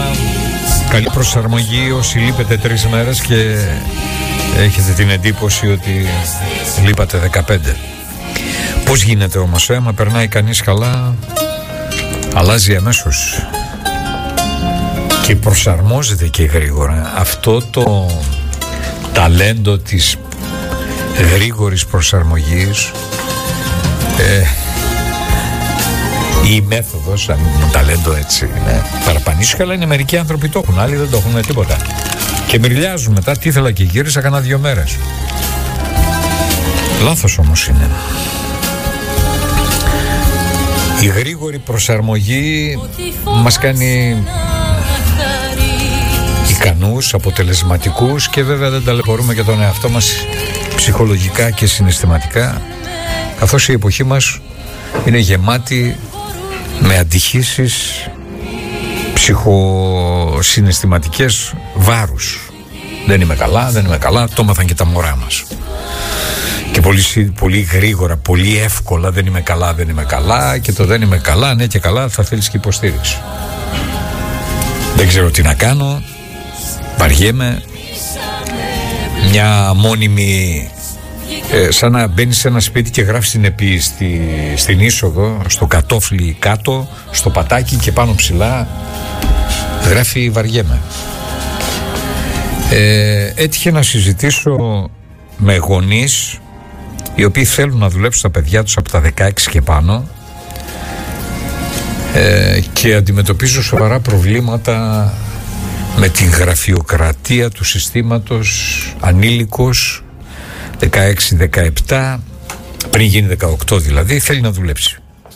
καλή προσαρμογή όσοι λείπετε 3 μέρες και έχετε την εντύπωση ότι λείπατε 15. Πώς γίνεται όμως, άμα περνάει κανείς καλά, αλλάζει αμέσως και προσαρμόζεται και γρήγορα. Αυτό το ταλέντο της γρήγορης προσαρμογής, η μέθοδος, αν είναι ταλέντο έτσι, είναι παραπανίσχαλα, είναι μερικοί άνθρωποι το έχουν, άλλοι δεν το έχουν τίποτα. Και μυριλιάζουν μετά, τι ήθελα και γύρισα, κάνα 2 μέρες. Λάθος όμως είναι. Η γρήγορη προσαρμογή μας κάνει ικανούς, αποτελεσματικούς και βέβαια δεν ταλαιπωρούμε και τον εαυτό μας ψυχολογικά και συναισθηματικά, καθώς η εποχή μας είναι γεμάτη με αντιχήσεις ψυχοσυναισθηματικές βάρους. Δεν είμαι καλά, το μάθαν και τα μωρά μας. Και πολύ γρήγορα, πολύ εύκολα δεν είμαι καλά και το δεν είμαι καλά, ναι και καλά, θα θέλεις και υποστήριξη. Δεν ξέρω τι να κάνω, βαριέμαι, μια μόνιμη, σαν να μπαίνεις σε ένα σπίτι και γράφεις την στην είσοδο, στο κατόφλι κάτω, στο πατάκι και πάνω ψηλά γράφει βαριέμαι. Έτυχε να συζητήσω με γονείς οι οποίοι θέλουν να δουλέψουν τα παιδιά τους από τα 16 και πάνω και αντιμετωπίζουν σοβαρά προβλήματα με την γραφειοκρατία του συστήματος, ανήλικος 16-17, πριν γίνει 18 δηλαδή, θέλει να δουλέψει.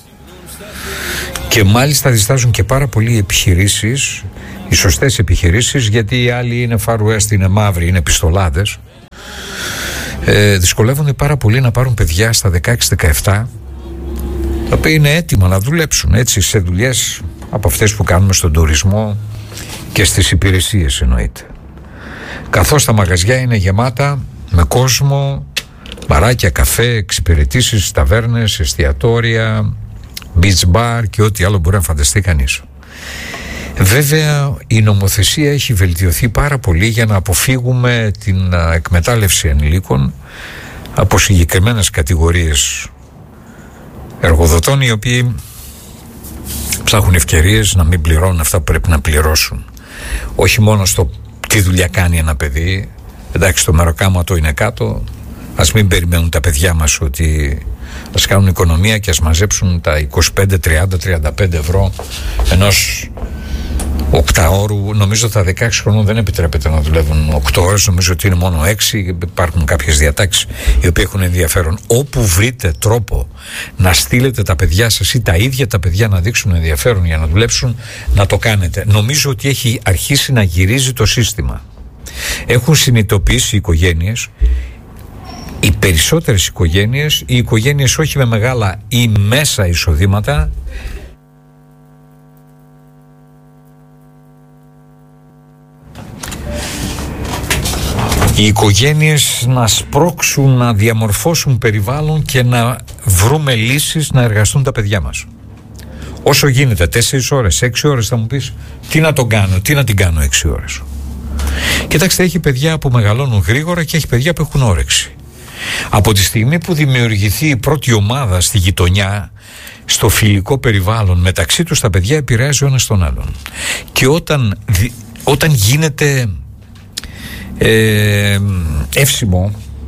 Και μάλιστα διστάζουν και πάρα πολλοί επιχειρήσεις, οι σωστές επιχειρήσεις, γιατί οι άλλοι είναι Far West, είναι μαύροι, είναι πιστολάδες. Δυσκολεύονται πάρα πολύ να πάρουν παιδιά στα 16-17, τα οποία είναι έτοιμα να δουλέψουν έτσι σε δουλειές από αυτές που κάνουμε στον τουρισμό και στις υπηρεσίες εννοείται. Καθώς τα μαγαζιά είναι γεμάτα με κόσμο, μπαράκια, καφέ, εξυπηρετήσεις, ταβέρνες, εστιατόρια, beach bar και ό,τι άλλο μπορεί να φανταστεί κανείς. Βέβαια η νομοθεσία έχει βελτιωθεί πάρα πολύ για να αποφύγουμε την εκμετάλλευση ανηλίκων από συγκεκριμένες κατηγορίες εργοδοτών, οι οποίοι ψάχνουν ευκαιρίες να μην πληρώνουν αυτά που πρέπει να πληρώσουν. Όχι μόνο στο τι δουλειά κάνει ένα παιδί, εντάξει, το μεροκάματο είναι κάτω, ας μην περιμένουν τα παιδιά μας ότι ας κάνουν οικονομία και ας μαζέψουν τα 25, 30, 35 ευρώ ενός 8ωρου. Νομίζω τα 16 χρονών δεν επιτρέπεται να δουλεύουν 8 ώρες, νομίζω ότι είναι μόνο 6. Υπάρχουν κάποιες διατάξεις οι οποίες έχουν ενδιαφέρον. Όπου βρείτε τρόπο να στείλετε τα παιδιά σας ή τα ίδια τα παιδιά να δείξουν ενδιαφέρον για να δουλέψουν, να το κάνετε. Νομίζω ότι έχει αρχίσει να γυρίζει το σύστημα. Έχουν συνειδητοποιήσει οι οικογένειες, οι περισσότερες οικογένειες, οι οικογένειες όχι με μεγάλα ή μέσα εισοδήματα, οι οικογένειες να σπρώξουν, να διαμορφώσουν περιβάλλον και να βρούμε λύσεις να εργαστούν τα παιδιά μας. Όσο γίνεται, 4 ώρες, 6 ώρες θα μου πεις, τι να τον κάνω, τι να την κάνω 6 ώρες. Κοιτάξτε, έχει παιδιά που μεγαλώνουν γρήγορα και έχει παιδιά που έχουν όρεξη. Από τη στιγμή που δημιουργηθεί η πρώτη ομάδα στη γειτονιά, στο φιλικό περιβάλλον μεταξύ τους, τα παιδιά επηρεάζει ο ένας τον άλλον. Και όταν γίνεται εύσημο,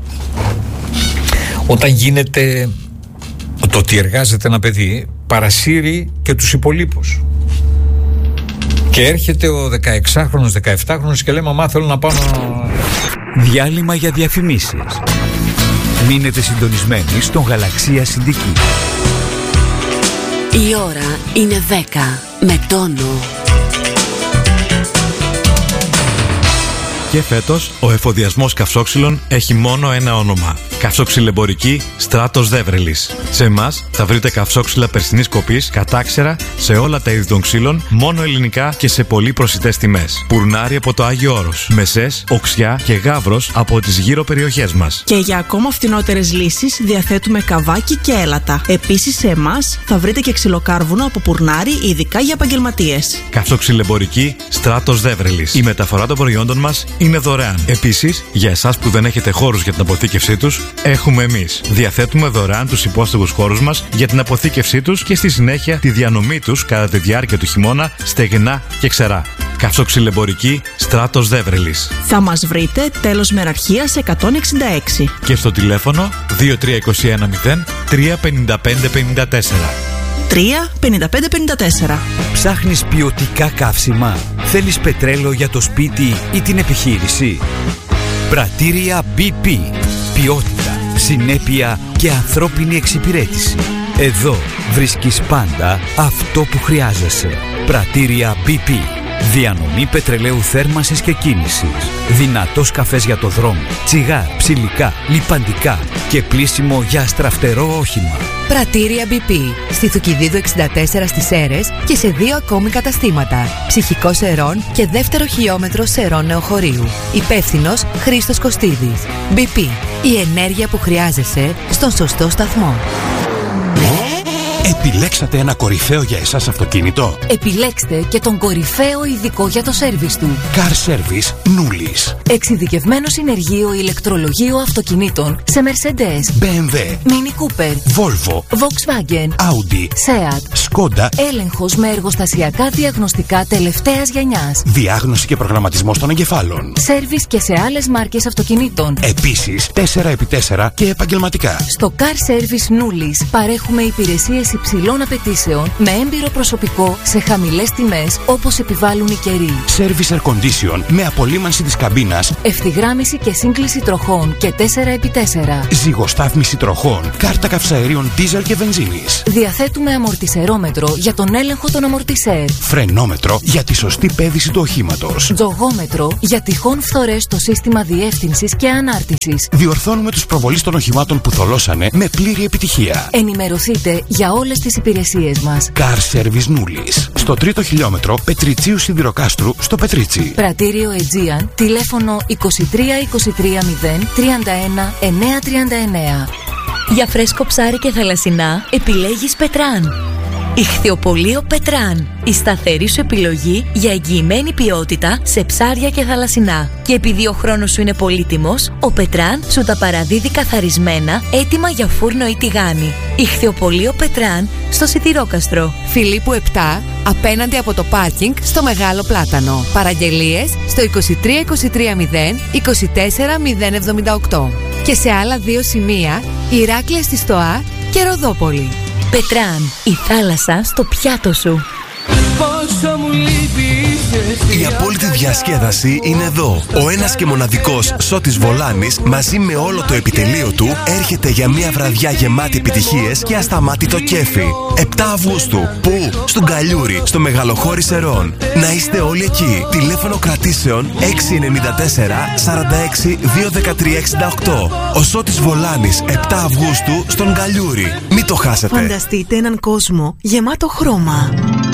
όταν γίνεται το ότι εργάζεται ένα παιδί, παρασύρει και τους υπολείπους. Και έρχεται ο 16χρονος, 17χρονος και λέει μαμά θέλω να πάω Διάλειμμα για διαφημίσεις. Μείνετε συντονισμένοι στον Γαλαξία Συντική. Η ώρα είναι 10 με τόνο. Και φέτος ο εφοδιασμός καυσόξυλων έχει μόνο ένα όνομα. Καυσοξυλεμπορική Στράτος Δέβρελης. Σε εμάς θα βρείτε καυσόξυλα περσινής κοπής, κατάξερα σε όλα τα είδη των ξύλων, μόνο ελληνικά και σε πολύ προσιτές τιμές. Πουρνάρι από το Άγιο Όρος, Μεσές, Οξιά και Γαύρος από τις γύρω περιοχές μας. Και για ακόμα φθηνότερες λύσεις διαθέτουμε καβάκι και έλατα. Επίσης σε εμάς θα βρείτε και ξυλοκάρβουνο από Πουρνάρι, ειδικά για επαγγελματίες. Καυσοξυλεμπορική Στράτος Δέβρελης. Η μεταφορά των προϊόντων μας είναι δωρεάν. Επίσης, για εσάς που δεν έχετε χώρους για την αποθήκευσή τους, έχουμε εμείς. Διαθέτουμε δωρεάν τους υπόστεγους χώρους μας για την αποθήκευσή τους και στη συνέχεια τη διανομή τους κατά τη διάρκεια του χειμώνα στεγνά και ξερά. Καυσοξυλεμπορική Στράτος Δέβρελης. Θα μας βρείτε τέλος Μεραρχίας 166 και στο τηλέφωνο 23210 35554. 35554. Ψάχνεις ποιοτικά καύσιμα? Θέλεις πετρέλαιο για το σπίτι ή την επιχείρηση? Πρατήρια BP. Ποιότητα, συνέπεια και ανθρώπινη εξυπηρέτηση. Εδώ βρίσκεις πάντα αυτό που χρειάζεσαι. Πρατήρια BP. Διανομή πετρελαίου θέρμανσης και κίνησης. Δυνατός καφές για το δρόμο. Τσιγάρ, ψηλικά, λιπαντικά και πλύσιμο για αστραφτερό όχημα. Πρατήρια BP. Στη Θουκυδίδου 64 στις Σέρρες και σε 2 ακόμη καταστήματα. Ψυχικός Ερών και δεύτερο χιλιόμετρο Σερών Νεοχωρίου. Υπεύθυνος Χρήστος Κωστίδης. BP. Η ενέργεια που χρειάζεσαι στον σωστό σταθμό. Επιλέξατε ένα κορυφαίο για εσάς αυτοκίνητο? Επιλέξτε και τον κορυφαίο ειδικό για το σέρβις του. Car Service Nulis. Εξειδικευμένο συνεργείο ηλεκτρολογίου αυτοκινήτων σε Mercedes, BMW, Mini Cooper, Volvo, Volkswagen, Audi, Seat, Skoda. Έλεγχος με εργοστασιακά διαγνωστικά τελευταίας γενιάς. Διάγνωση και προγραμματισμός των εγκεφάλων. Σέρβις και σε άλλες μάρκες αυτοκινήτων. Επίσης 4x4 και επαγγελματικά. Στο Car Service Nulis παρέχουμε υπηρεσίες υψηλών απαιτήσεων με έμπειρο προσωπικό σε χαμηλές τιμές όπως επιβάλλουν οι καιροί. Service Air Condition με απολύμανση της καμπίνας. Ευθυγράμμιση και σύγκληση τροχών και 4x4. Ζυγοστάθμιση τροχών. Κάρτα καυσαερίων δίζελ και βενζίνης. Διαθέτουμε αμορτισερόμετρο για τον έλεγχο των αμορτισέρ. Φρενόμετρο για τη σωστή πέδηση του οχήματος. Τζογόμετρο για τυχόν φθορές στο σύστημα διεύθυνσης και ανάρτησης. Διορθώνουμε τους προβολείς των οχημάτων που θολώσανε με πλήρη επιτυχία. Ενημερωθείτε για όλες τις υπηρεσίες μας. Car Service Nulis. Στο 3ο χιλιόμετρο Πετριτσίου Σιδηροκάστρου στο Πετρίτσι. Πρατήριο Aegean, τηλέφωνο 23 23 0 31 939. Για φρέσκο ψάρι και θαλασσινά επιλέγεις Πετράν. Ιχθυοπωλείο Πετράν. Η σταθερή σου επιλογή για εγγυημένη ποιότητα σε ψάρια και θαλασσινά. Και επειδή ο χρόνος σου είναι πολύτιμος, ο Πετράν σου τα παραδίδει καθαρισμένα, έτοιμα για φούρνο ή τηγάνι. Ιχθυοπωλείο Πετράν στο Σιδηρόκαστρο. Φιλίππου 7, απέναντι από το πάρκινγκ στο Μεγάλο Πλάτανο. Παραγγελίες στο 23 23 0 24 078. Και σε άλλα 2 σημεία, Ηράκλεια στη Στοά και Ροδόπολη. Πετράν, η θάλασσα στο πιάτο σου. Η απόλυτη διασκέδαση είναι εδώ. Ο ένας και μοναδικός Σώτης Βολάνης μαζί με όλο το επιτελείο του έρχεται για μια βραδιά γεμάτη επιτυχίες και ασταμάτητο κέφι. 7 Αυγούστου. Πού? Στον Καλιούρι, στο Μεγαλοχώρι Σερών. Να είστε όλοι εκεί. Τηλέφωνο κρατήσεων 694 46 213 68. Ο Σώτης Βολάνης 7 Αυγούστου στον Καλιούρι. Μην το χάσετε. Φανταστείτε έναν κόσμο γεμάτο χρώμα.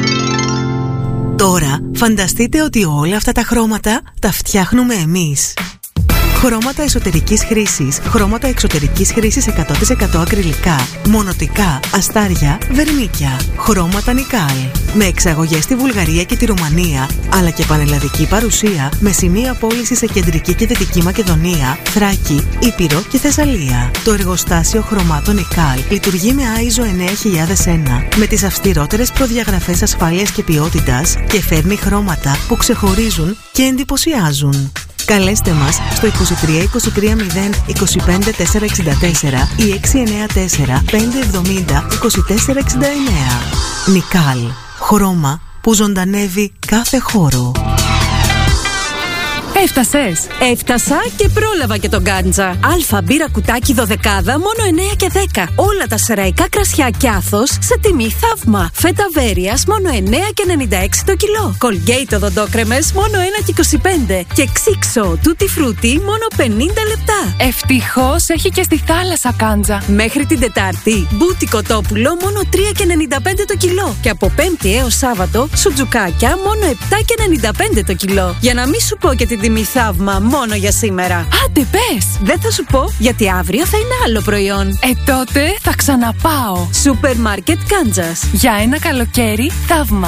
Τώρα φανταστείτε ότι όλα αυτά τα χρώματα τα φτιάχνουμε εμείς. Χρώματα εσωτερικής χρήσης, χρώματα εξωτερικής χρήσης 100% ακριλικά, μονοτικά, αστάρια, βερμίκια. Χρώματα Νικάλ. Με εξαγωγές στη Βουλγαρία και τη Ρουμανία, αλλά και πανελλαδική παρουσία με σημεία πώληση σε κεντρική και δυτική Μακεδονία, Θράκη, Ήπειρο και Θεσσαλία. Το εργοστάσιο χρωμάτων Νικάλ λειτουργεί με ISO 9001 με τις αυστηρότερες προδιαγραφές ασφάλειας και ποιότητας και φέρνει χρώματα που ξεχωρίζουν και εντυπωσιάζουν. Καλέστε μας στο 23 23 0 25 464 ή 694 570 24 69. Νικάλ. Χρώμα που ζωντανεύει κάθε χώρο. Έφτασες? Έφτασα και πρόλαβα και τον Γκάντζα. Αλφα μπύρα κουτάκι 12, μόνο 9 και 10. Όλα τα σεραϊκά κρασιά και Άθος σε τιμή θαύμα. Φέτα Βέρειας μόνο 9 και 96 το κιλό. Colgate οδοντόκρεμες μόνο 1 και 25. Και Ξίξο τούτι φρούτι μόνο 50 λεπτά. Ευτυχώς έχει και στη θάλασσα Κάντζα. Μέχρι την Τετάρτη, μπούτι κοτόπουλο μόνο 3 και 95 το κιλό. Και από Πέμπτη έως Σάββατο, σουτζουκάκια μόνο 7 και 95 το κιλό. Για να μην σου πω και την τιμή θαύμα μόνο για σήμερα. Άντε πες! Δεν θα σου πω, γιατί αύριο θα είναι άλλο προϊόν. Τότε θα ξαναπάω. Σούπερ μάρκετ Κάντζας. Για ένα καλοκαίρι θαύμα.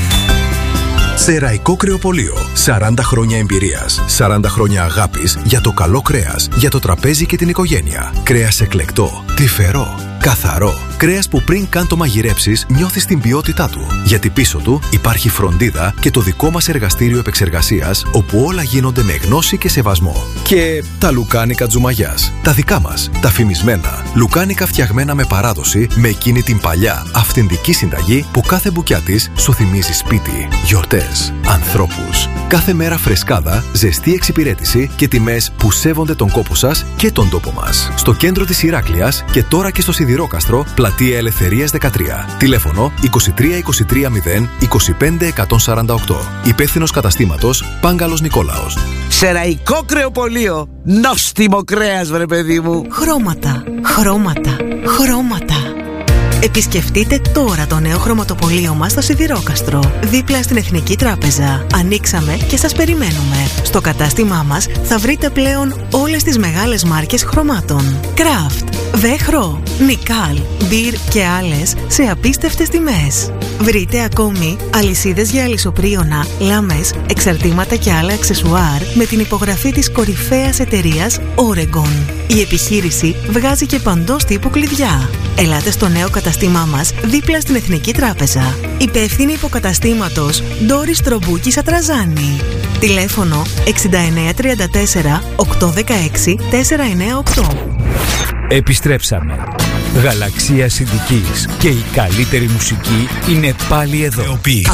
Σεραϊκό Κρεοπωλείο. 40 χρόνια εμπειρίας. 40 χρόνια αγάπης για το καλό κρέας, για το τραπέζι και την οικογένεια. Κρέας εκλεκτό, τρυφερό, καθαρό. Κρέας που πριν καν το μαγειρέψεις νιώθεις την ποιότητά του. Γιατί πίσω του υπάρχει φροντίδα και το δικό μας εργαστήριο επεξεργασίας, όπου όλα γίνονται με γνώση και σεβασμό. Και τα λουκάνικα Τζουμαγιάς. Τα δικά μας, τα φημισμένα. Λουκάνικα φτιαγμένα με παράδοση, με εκείνη την παλιά, αυθεντική συνταγή που κάθε μπουκιά της σου θυμίζει σπίτι, γιορτές, ανθρώπους. Κάθε μέρα φρεσκάδα, ζεστή εξυπηρέτηση και τιμές που σέβονται τον κόπο σας και τον τόπο μας. Στο κέντρο της Ηράκλειας και τώρα και στο Σιδηρόκαστρο, πλατεία Ελευθερίας 13. Τηλέφωνο 23 25 148. Υπεύθυνος καταστήματος Πάγκαλος Νικόλαος. Σεραϊκό Κρεοπωλείο. Νόστιμο κρέας, βρε παιδί μου. Χρώματα, χρώματα, χρώματα. Επισκεφτείτε τώρα το νέο χρωματοπωλείο μας στο Σιδηρόκαστρο, δίπλα στην Εθνική Τράπεζα. Ανοίξαμε και σας περιμένουμε. Στο κατάστημά μας θα βρείτε πλέον όλες τις μεγάλες μάρκες χρωμάτων. Kraft, Βέχρο, Νικάλ, Μπιρ και άλλες σε απίστευτες τιμές. Βρείτε ακόμη αλυσίδες για αλυσοπρίωνα, λάμες, εξαρτήματα και άλλα αξεσουάρ με την υπογραφή της κορυφαίας εταιρείας Oregon. Η επιχείρηση βγάζει και παντός τύπου κλειδιά. Ελάτε στο νέο καταστήμά μας δίπλα στην Εθνική Τράπεζα. Υπεύθυνη υποκαταστήματος Ντόρις Τρομπούκη Σατραζάνη. Τηλέφωνο 6934 816 498. Επιστρέψαμε. Γαλαξία Συνδικής και η καλύτερη μουσική είναι πάλι εδώ.